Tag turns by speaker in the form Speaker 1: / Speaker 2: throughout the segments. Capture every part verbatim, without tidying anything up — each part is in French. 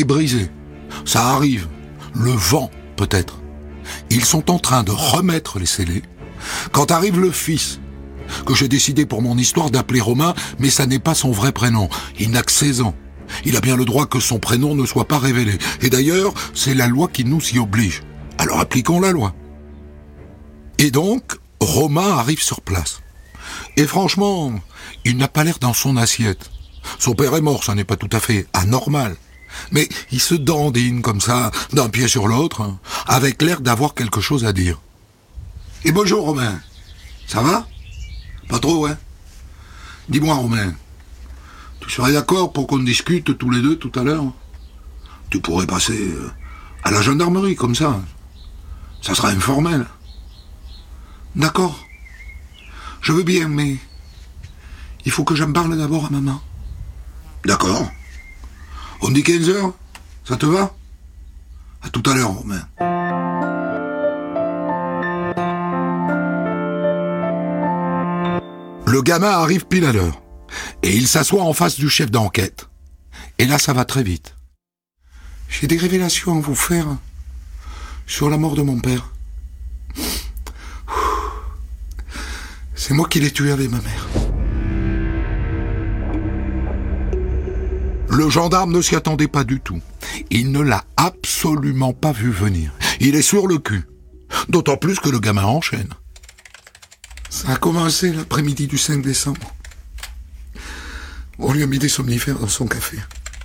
Speaker 1: est brisé. Ça arrive. Le vent, peut-être. Ils sont en train de remettre les scellés quand arrive le fils, que j'ai décidé pour mon histoire d'appeler Romain, mais ça n'est pas son vrai prénom. Il n'a que seize ans. Il a bien le droit que son prénom ne soit pas révélé. Et d'ailleurs, c'est la loi qui nous y oblige. Alors appliquons la loi. Et donc, Romain arrive sur place. Et franchement, il n'a pas l'air dans son assiette. Son père est mort, ça n'est pas tout à fait anormal. Mais il se dandine comme ça, d'un pied sur l'autre, hein, avec l'air d'avoir quelque chose à dire. Et bonjour Romain, ça va? Pas trop, hein? Dis-moi Romain, tu serais d'accord pour qu'on discute tous les deux tout à l'heure? Tu pourrais passer à la gendarmerie comme ça. Ça sera informel. D'accord. Je veux bien, mais il faut que j'en parle d'abord à maman. D'accord. On dit quinze heures? Ça te va? À tout à l'heure, Romain. Le gamin arrive pile à l'heure. Et il s'assoit en face du chef d'enquête. Et là, ça va très vite. J'ai des révélations à vous faire sur la mort de mon père. C'est moi qui l'ai tué avec ma mère. Le gendarme ne s'y attendait pas du tout. Il ne l'a absolument pas vu venir. Il est sur le cul. D'autant plus que le gamin enchaîne. Ça a commencé l'après-midi du cinq décembre. On lui a mis des somnifères dans son café.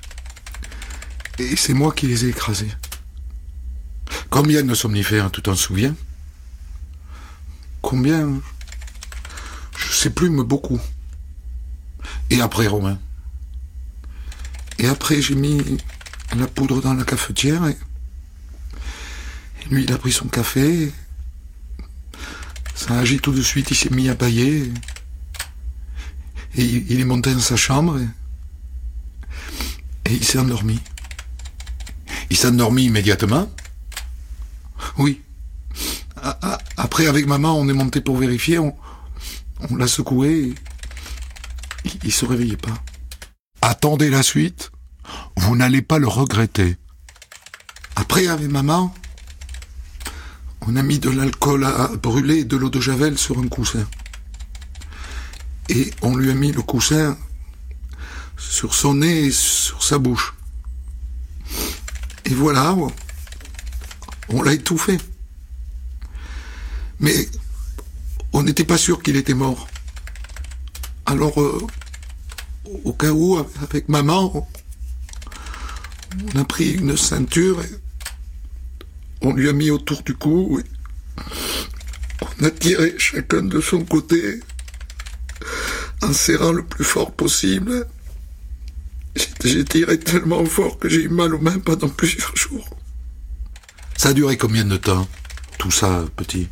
Speaker 1: Et c'est moi qui les ai écrasés. Combien de somnifères, tu t'en souviens? Combien? Je sais plus, mais beaucoup. Et après, Romain? Et après, j'ai mis la poudre dans la cafetière et, et lui, il a pris son café. Ça a agi tout de suite, il s'est mis à bâiller. Et, et il, il est monté dans sa chambre et, et il s'est endormi. Il s'est endormi immédiatement? Oui. A, a, après, avec maman, on est monté pour vérifier. On, on l'a secoué et il, il se réveillait pas. Attendez la suite, vous n'allez pas le regretter. Après, avec maman, on a mis de l'alcool à brûler et de l'eau de javel sur un coussin. Et on lui a mis le coussin sur son nez et sur sa bouche. Et voilà, on l'a étouffé. Mais on n'était pas sûr qu'il était mort. Alors, euh, au cas où, avec maman, on a pris une ceinture et on lui a mis autour du cou et on a tiré chacun de son côté en serrant le plus fort possible. J'ai tiré tellement fort que j'ai eu mal aux mains pendant plusieurs jours. Ça a duré combien de temps, tout ça, petit?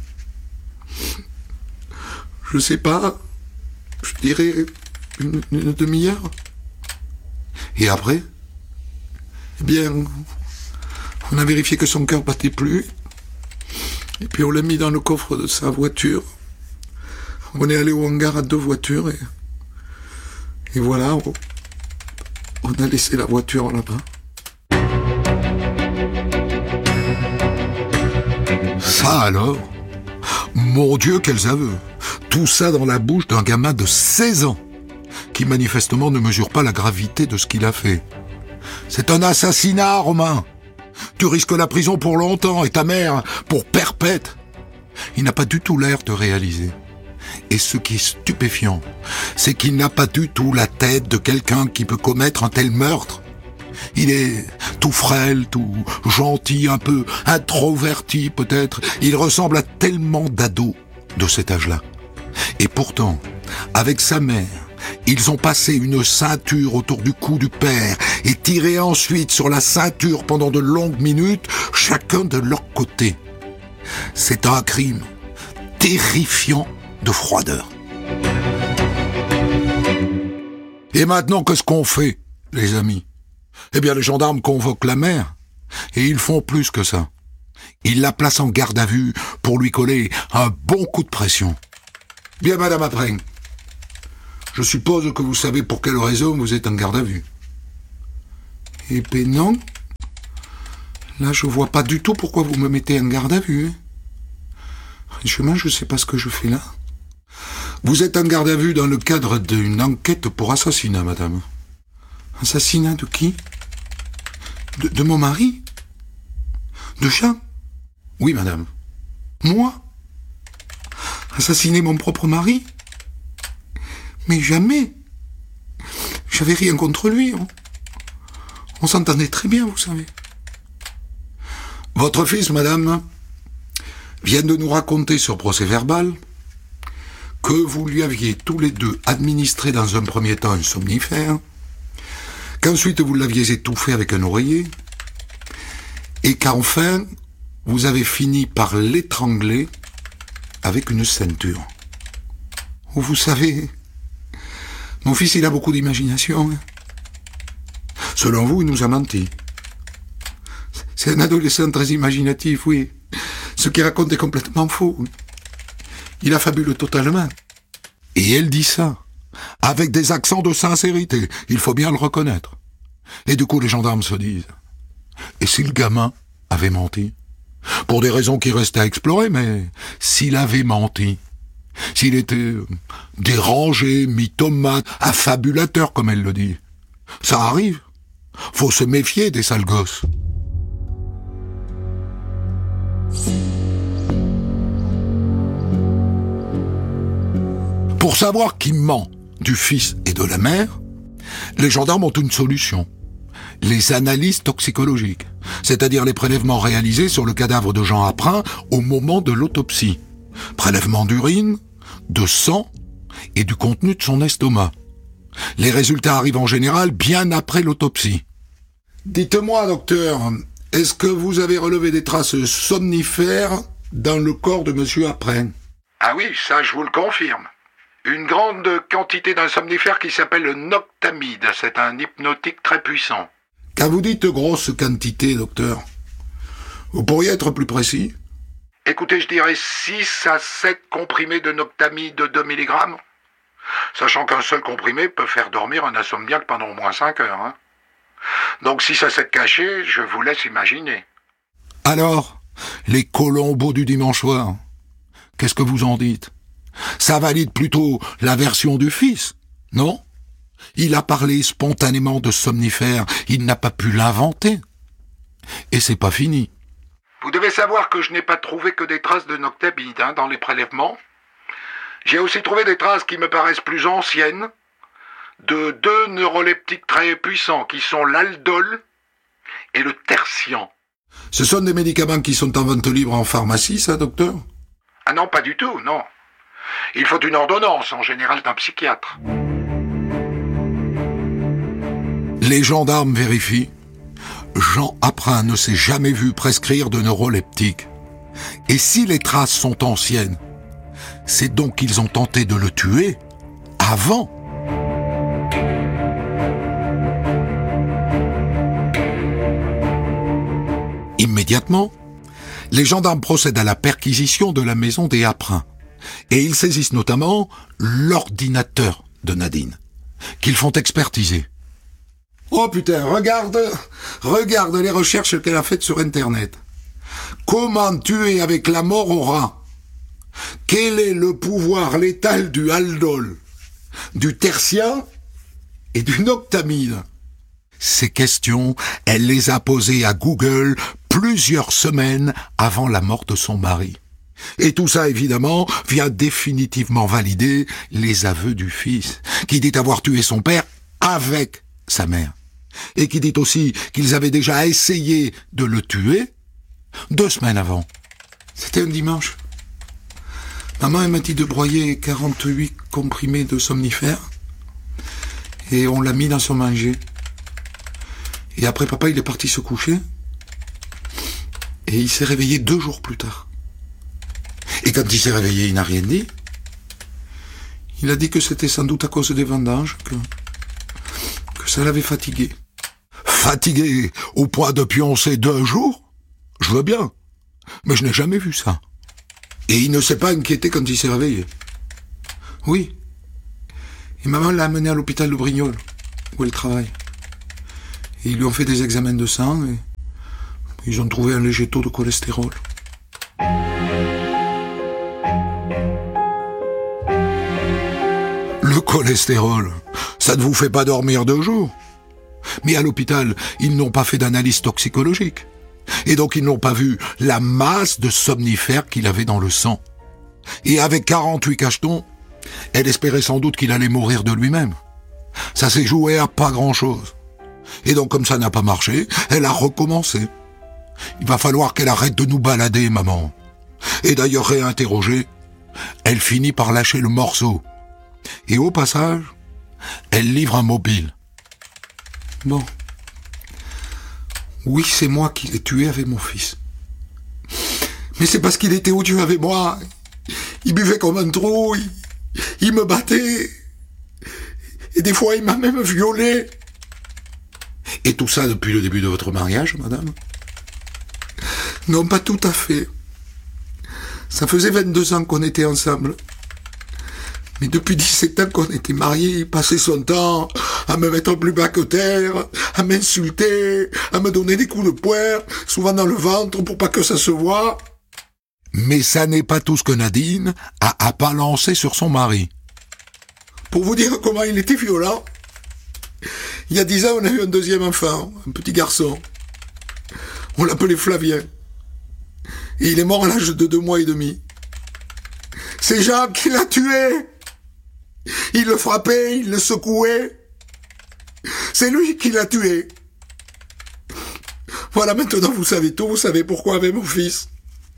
Speaker 1: Je sais pas, je dirais une, une demi-heure. Et après? Eh bien, on a vérifié que son cœur battait plus. Et puis on l'a mis dans le coffre de sa voiture. On est allé au hangar à deux voitures et, et voilà, on, on a laissé la voiture là-bas. Ça alors? Mon Dieu, quels aveux! Tout ça dans la bouche d'un gamin de seize ans, qui manifestement ne mesure pas la gravité de ce qu'il a fait. C'est un assassinat, Romain. Tu risques la prison pour longtemps et ta mère pour perpète. Il n'a pas du tout l'air de réaliser. Et ce qui est stupéfiant, c'est qu'il n'a pas du tout la tête de quelqu'un qui peut commettre un tel meurtre. Il est tout frêle, tout gentil, un peu introverti peut-être. Il ressemble à tellement d'ados de cet âge-là. Et pourtant, avec sa mère, ils ont passé une ceinture autour du cou du père et tiré ensuite sur la ceinture pendant de longues minutes, chacun de leur côté. C'est un crime terrifiant de froideur. Et maintenant, qu'est-ce qu'on fait, les amis? Eh bien, les gendarmes convoquent la mère, et ils font plus que ça. Ils la placent en garde à vue pour lui coller un bon coup de pression. Bien, madame Apring, je suppose que vous savez pour quelle raison vous êtes en garde à vue. Eh ben non. Là, je vois pas du tout pourquoi vous me mettez en garde à vue. Franchement, je sais pas ce que je fais là. Vous êtes en garde à vue dans le cadre d'une enquête pour assassinat, madame. Assassinat de qui? de, de mon mari? De Jean? Oui, madame. Moi? Assassiner mon propre mari? Mais jamais. J'avais rien contre lui. On, on s'entendait très bien, vous savez. Votre fils, madame, vient de nous raconter sur procès-verbal que vous lui aviez tous les deux administré dans un premier temps un somnifère, qu'ensuite vous l'aviez étouffé avec un oreiller, et qu'enfin, vous avez fini par l'étrangler avec une ceinture. Vous savez, mon fils, il a beaucoup d'imagination. Selon vous, il nous a menti. C'est un adolescent très imaginatif, oui. Ce qu'il raconte est complètement faux. Il a fabulé totalement. Et elle dit ça, avec des accents de sincérité, il faut bien le reconnaître. Et du coup, les gendarmes se disent, et si le gamin avait menti? Pour des raisons qui restent à explorer, mais s'il avait menti, s'il était dérangé, mythomane, affabulateur, comme elle le dit, ça arrive. Faut se méfier des sales gosses. Pour savoir qui ment du fils et de la mère, les gendarmes ont une solution. Les analyses toxicologiques, c'est-à-dire les prélèvements réalisés sur le cadavre de Jean Apprin au moment de l'autopsie. Prélèvement d'urine, de sang et du contenu de son estomac. Les résultats arrivent en général bien après l'autopsie. Dites-moi, docteur, est-ce que vous avez relevé des traces somnifères dans le corps de monsieur Apprin? Ah oui, ça je vous le confirme. Une grande quantité d'un somnifère qui s'appelle le noctamide. C'est un hypnotique très puissant. Quand vous dites grosse quantité, docteur, vous pourriez être plus précis? Écoutez, je dirais six à sept comprimés de noctamide de deux milligrammes. Sachant qu'un seul comprimé peut faire dormir un insomniaque pendant au moins cinq heures. Hein. Donc six à sept cachets, je vous laisse imaginer. Alors, les colombos du dimanche soir, qu'est-ce que vous en dites? Ça valide plutôt la version du fils, non? Il a parlé spontanément de somnifère, il n'a pas pu l'inventer. Et c'est pas fini. Vous devez savoir que je n'ai pas trouvé que des traces de noctamide hein, dans les prélèvements. J'ai aussi trouvé des traces qui me paraissent plus anciennes, de deux neuroleptiques très puissants, qui sont l'aldol et le tertian. Ce sont des médicaments qui sont en vente libre en pharmacie, ça, docteur? Ah non, pas du tout, non. Il faut une ordonnance, en général, d'un psychiatre. Les gendarmes vérifient. Jean Apprin ne s'est jamais vu prescrire de neuroleptiques. Et si les traces sont anciennes, c'est donc qu'ils ont tenté de le tuer avant. Immédiatement, les gendarmes procèdent à la perquisition de la maison des Apprin. Et ils saisissent notamment l'ordinateur de Nadine, qu'ils font expertiser. Oh putain, regarde, regarde les recherches qu'elle a faites sur Internet. Comment tuer avec la mort au rat? Quel est le pouvoir létal du aldol, du tertian et du noctamide? Ces questions, elle les a posées à Google plusieurs semaines avant la mort de son mari. Et tout ça, évidemment, vient définitivement valider les aveux du fils, qui dit avoir tué son père avec sa mère. Et qui dit aussi qu'ils avaient déjà essayé de le tuer deux semaines avant. C'était un dimanche. Maman, elle m'a dit de broyer quarante-huit comprimés de somnifères. Et on l'a mis dans son manger. Et après, papa, il est parti se coucher. Et il s'est réveillé deux jours plus tard. Et quand il s'est réveillé, il n'a rien dit. Il a dit que c'était sans doute à cause des vendanges, que, que ça l'avait fatigué. Fatigué au point de pioncer deux jours? Je veux bien. Mais je n'ai jamais vu ça. Et il ne s'est pas inquiété quand il s'est réveillé. Oui. Et maman l'a amené à l'hôpital de Brignoles, où elle travaille. Et ils lui ont fait des examens de sang, et Ils ont trouvé un léger taux de cholestérol. Le cholestérol, ça ne vous fait pas dormir deux jours. Mais à l'hôpital, ils n'ont pas fait d'analyse toxicologique. Et donc ils n'ont pas vu la masse de somnifères qu'il avait dans le sang. Et avec quarante-huit cachetons, elle espérait sans doute qu'il allait mourir de lui-même. Ça s'est joué à pas grand-chose. Et donc comme ça n'a pas marché, elle a recommencé. Il va falloir qu'elle arrête de nous balader, maman. Et d'ailleurs réinterrogée, elle finit par lâcher le morceau. Et au passage, elle livre un mobile. Bon. Oui, c'est moi qui l'ai tué avec mon fils. Mais c'est parce qu'il était odieux avec moi. Il buvait comme un trou, il, il me battait. Et des fois, il m'a même violé. Et tout ça depuis le début de votre mariage, madame? Non, pas tout à fait. Ça faisait vingt-deux ans qu'on était ensemble. Mais depuis dix-sept ans qu'on était mariés, il passait son temps à me mettre plus bas que terre, à m'insulter, à me donner des coups de poing, souvent dans le ventre pour pas que ça se voie. Mais ça n'est pas tout ce que Nadine a à pas lancer sur son mari. Pour vous dire comment il était violent, il y a dix ans, on a eu un deuxième enfant, un petit garçon. On l'appelait Flavien. Et il est mort à l'âge de deux mois et demi. C'est Jean qui l'a tué. Il le frappait, il le secouait. C'est lui qui l'a tué. Voilà, maintenant vous savez tout, vous savez pourquoi avec mon fils.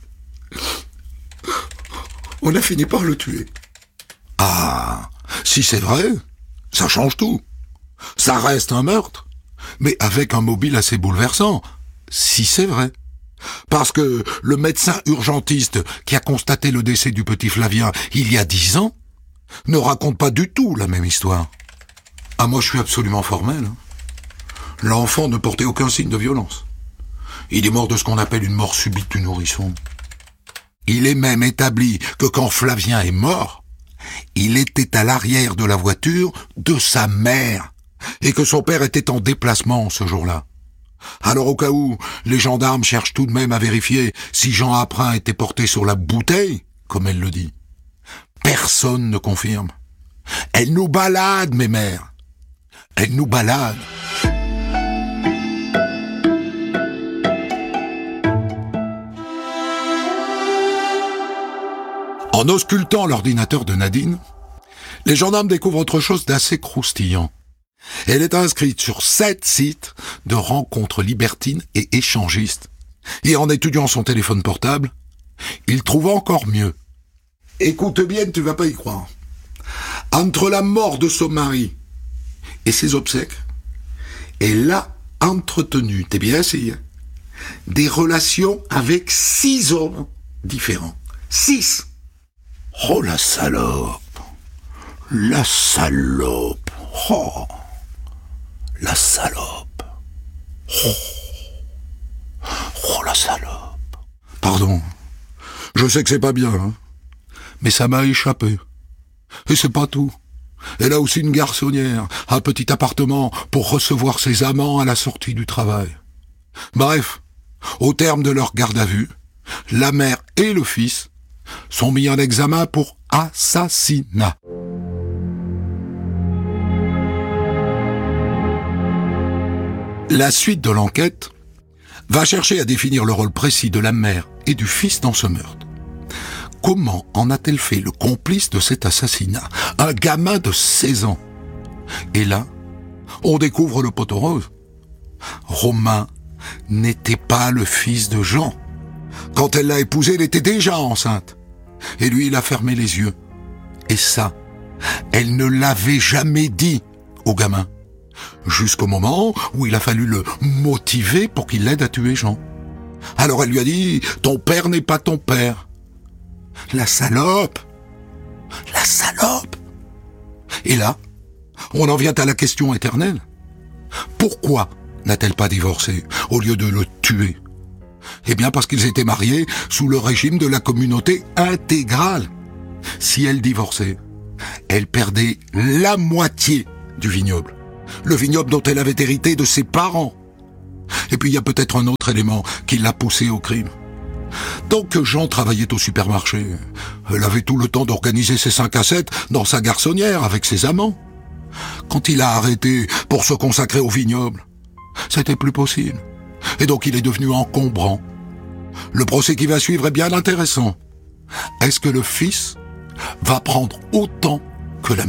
Speaker 1: On a fini par le tuer. Ah, si c'est vrai, ça change tout. Ça reste un meurtre, mais avec un mobile assez bouleversant, si c'est vrai. Parce que le médecin urgentiste qui a constaté le décès du petit Flavien il y a dix ans ne raconte pas du tout la même histoire. Ah, moi je suis absolument formel. Hein. L'enfant ne portait aucun signe de violence. Il est mort de ce qu'on appelle une mort subite du nourrisson. Il est même établi que quand Flavien est mort, il était à l'arrière de la voiture de sa mère et que son père était en déplacement ce jour-là. Alors au cas où, les gendarmes cherchent tout de même à vérifier si Jean Aprin était porté sur la bouteille, comme elle le dit. Personne ne confirme. Elle nous balade, mes mères. Elle nous balade. En auscultant l'ordinateur de Nadine, les gendarmes découvrent autre chose d'assez croustillant. Elle est inscrite sur sept sites de rencontres libertines et échangistes. Et en étudiant son téléphone portable, il trouve encore mieux. Écoute bien, tu vas pas y croire. Entre la mort de son mari et ses obsèques, elle a entretenu, t'es bien assis, hein, des relations avec six hommes différents. Six. Oh la salope. La salope. Oh. La salope. Oh. Oh la salope. Pardon. Je sais que c'est pas bien, hein. Mais ça m'a échappé. Et c'est pas tout. Elle a aussi une garçonnière, un petit appartement pour recevoir ses amants à la sortie du travail. Bref, au terme de leur garde à vue, la mère et le fils sont mis en examen pour assassinat. La suite de l'enquête va chercher à définir le rôle précis de la mère et du fils dans ce meurtre. Comment en a-t-elle fait le complice de cet assassinat? Un gamin de seize ans. Et là, on découvre le poteau rose. Romain n'était pas le fils de Jean. Quand elle l'a épousé, elle était déjà enceinte. Et lui, il a fermé les yeux. Et ça, elle ne l'avait jamais dit au gamin. Jusqu'au moment où il a fallu le motiver pour qu'il l'aide à tuer Jean. Alors elle lui a dit « Ton père n'est pas ton père ». La salope. La salope. Et là, on en vient à la question éternelle. Pourquoi n'a-t-elle pas divorcé au lieu de le tuer? Eh bien parce qu'ils étaient mariés sous le régime de la communauté intégrale. Si elle divorçait, elle perdait la moitié du vignoble. Le vignoble dont elle avait hérité de ses parents. Et puis il y a peut-être un autre élément qui l'a poussé au crime. Tant que Jean travaillait au supermarché, elle avait tout le temps d'organiser ses cinq à sept dans sa garçonnière avec ses amants. Quand il a arrêté pour se consacrer au vignoble, c'était plus possible. Et donc il est devenu encombrant. Le procès qui va suivre est bien intéressant. Est-ce que le fils va prendre autant que la mère ?